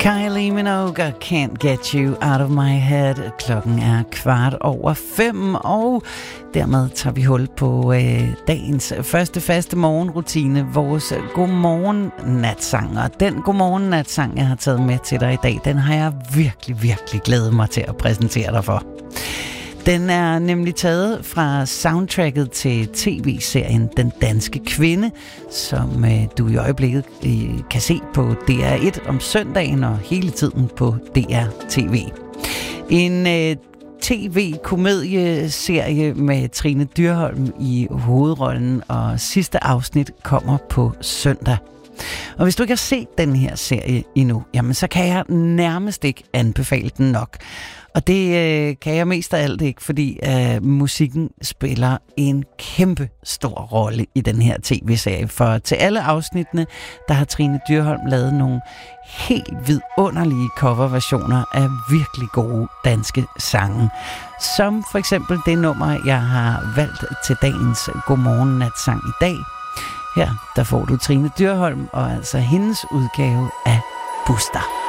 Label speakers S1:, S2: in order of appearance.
S1: Kylie Minogue, Can't Get You Out of My Head. Klokken er 5:15, og dermed tager vi hul på dagens første faste morgenrutine, vores godmorgen-natsang. Og den godmorgen-natsang, jeg har taget med til dig i dag, den har jeg virkelig glædet mig til at præsentere dig for. Den er nemlig taget fra soundtracket til tv-serien Den Danske Kvinde, som du i øjeblikket kan se på DR1 om søndagen og hele tiden på DR TV. En tv-komedieserie med Trine Dyrholm i hovedrollen, og sidste afsnit kommer på søndag. Og hvis du ikke har set den her serie endnu, jamen så kan jeg nærmest ikke anbefale den nok. Og det kan jeg mest af alt ikke, fordi musikken spiller en kæmpe stor rolle i den her tv-serie. For til alle afsnittene, der har Trine Dyrholm lavet nogle helt vidunderlige coverversioner af virkelig gode danske sange. Som for eksempel det nummer, jeg har valgt til dagens godmorgen-natsang i dag. Her der får du Trine Dyrholm, og altså hendes udgave af Buster.